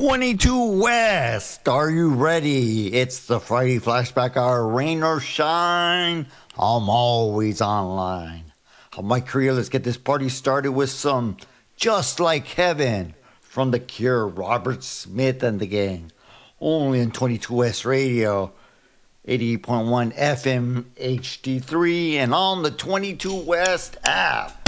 22 West, are you ready? It's the Friday Flashback Hour, rain or shine, I'm always online. I'm Mike Creel, let's get this party started with some Just Like Heaven from The Cure, Robert Smith and the gang. Only on 22 West Radio, 88.1 FM HD3, and on the 22 West app.